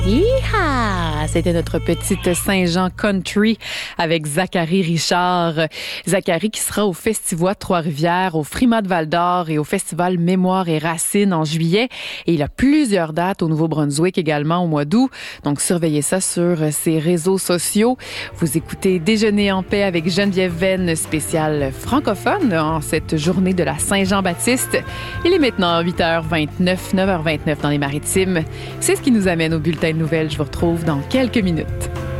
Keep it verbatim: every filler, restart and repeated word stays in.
Hi-ha! C'était notre petite Saint-Jean Country avec Zachary Richard. Zachary qui sera au Festival de Trois-Rivières, au Frimat de Val-d'Or et au Festival Mémoire et Racines en juillet. Et il a plusieurs dates au Nouveau-Brunswick également au mois d'août. Donc, surveillez ça sur ses réseaux sociaux. Vous écoutez Déjeuner en paix avec Geneviève Venn, spécial francophone en cette journée de la Saint-Jean-Baptiste. Il est maintenant huit heures vingt-neuf, neuf heures vingt-neuf dans les Maritimes. C'est ce qui nous amène au bulletin de nouvelles. Je vous retrouve dans quelques minutes.